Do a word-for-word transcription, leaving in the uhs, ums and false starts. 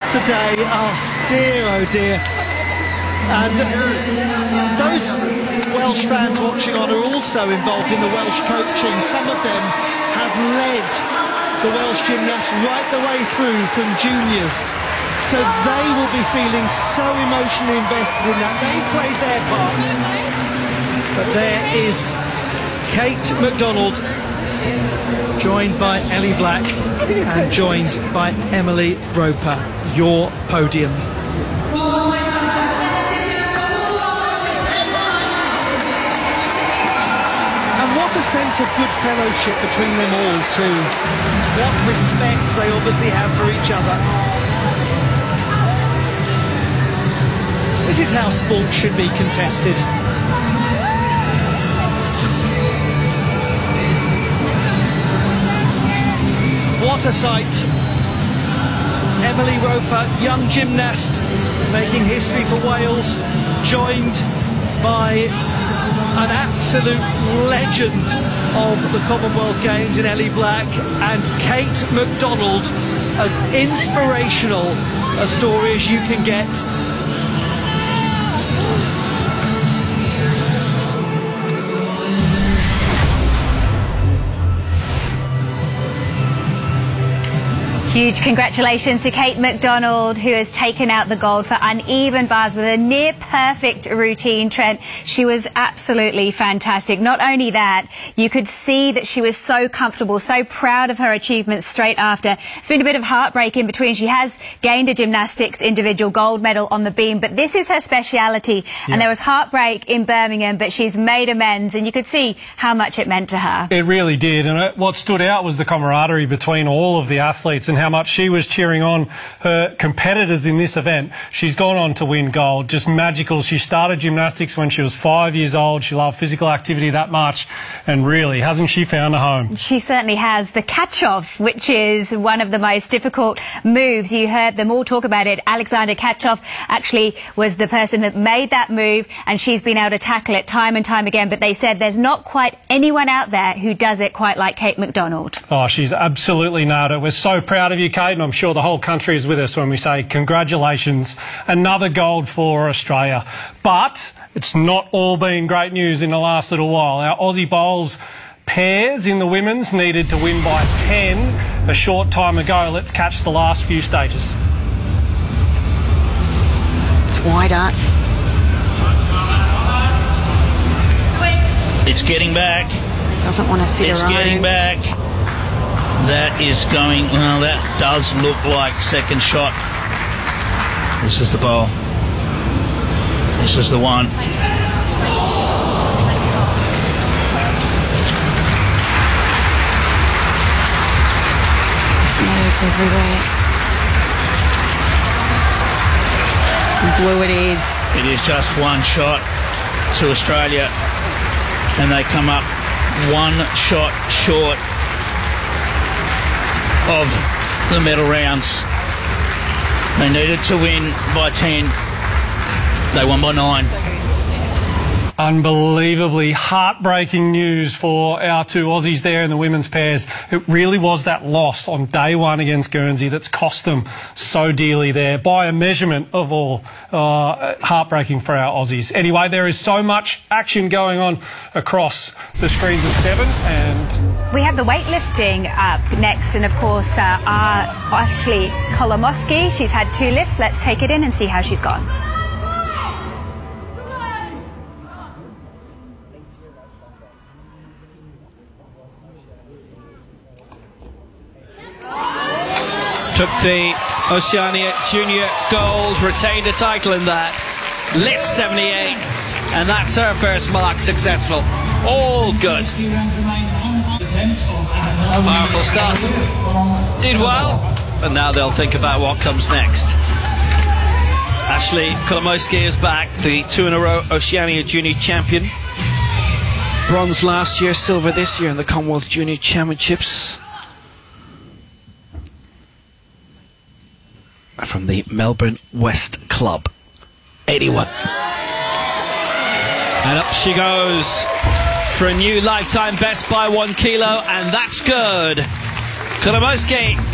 today. Oh dear, oh dear. And those Welsh fans watching on are also involved in the Welsh coaching. Some of them have led the Welsh gymnasts right the way through from juniors. So they will be feeling so emotionally invested in that. They played their part. But there is Kate McDonald, joined by Ellie Black and joined by Emily Roper. Your podium. And what a sense of good fellowship between them all too. What respect they obviously have for each other. This is how sport should be contested. What a sight. Emily Roper, young gymnast, making history for Wales, joined by an absolute legend of the Commonwealth Games in Ellie Black, and Kate McDonald, as inspirational a story as you can get. Huge congratulations to Kate McDonald, who has taken out the gold for uneven bars with a near-perfect routine, Trent. She was absolutely fantastic. Not only that, you could see that she was so comfortable, so proud of her achievements straight after. It's been a bit of heartbreak in between. She has gained a gymnastics individual gold medal on the beam, but this is her speciality. Yeah. And there was heartbreak in Birmingham, but she's made amends, and you could see how much it meant to her. It really did. And it, what stood out was the camaraderie between all of the athletes, and how much she was cheering on her competitors in this event. She's gone on to win gold. Just magical. She started gymnastics when she was five years old. She loved physical activity that much, and really, hasn't she found a home? She certainly has. The catch-off, which is one of the most difficult moves. You heard them all talk about it. Alexandra Catchoff actually was the person that made that move, and she's been able to tackle it time and time again. But they said there's not quite anyone out there who does it quite like Kate McDonald. Oh, she's absolutely nailed it. We're so proud of you, Kate, and I'm sure the whole country is with us when we say congratulations. Another gold for Australia. But it's not all been great news in the last little while. Our Aussie bowls pairs in the women's needed to win by ten a short time ago. Let's catch the last few stages. It's wider. It's getting back. Doesn't want to sit It's around. getting back. That is going, well, that does look like second shot. This is the bowl. This is the one. There's nerves everywhere. And blue it is. It is just one shot to Australia, and they come up one shot short of the medal rounds. They needed to win by ten. They won by nine. Unbelievably heartbreaking news for our two Aussies there in the women's pairs. It really was that loss on day one against Guernsey that's cost them so dearly there, by a measurement of all. Uh, heartbreaking for our Aussies. Anyway, there is so much action going on across the screens of seven, and we have the weightlifting up next, and of course uh, our Ashley Kolomoski. She's had two lifts. Let's take it in and see how she's gone. Took the Oceania Junior Gold, retained a title in that. Lift seventy-eight, and that's her first mark successful. All good. Powerful stuff. Did well, and now they'll think about what comes next. Ashley Kolomoski is back, the two in a row Oceania Junior champion. Bronze last year, silver this year in the Commonwealth Junior Championships. From the Melbourne West Club. eighty-one. And up she goes for a new lifetime best by one kilo, and that's good. Kolomoski